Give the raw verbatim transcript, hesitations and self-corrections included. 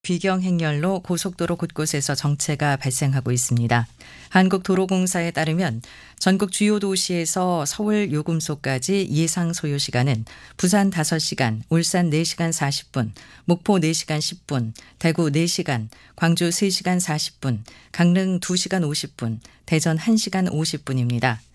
비경 행렬로 고속도로 곳곳에서 정체가 발생하고 있습니다. 한국도로공사에 따르면 전국 주요 도시에서 서울 요금소까지 예상 소요 시간은 부산 다섯 시간, 울산 네 시간 사십 분, 목포 네 시간 십 분, 대구 네 시간, 광주 세 시간 사십 분, 강릉 두 시간 오십 분, 대전 한 시간 오십 분입니다.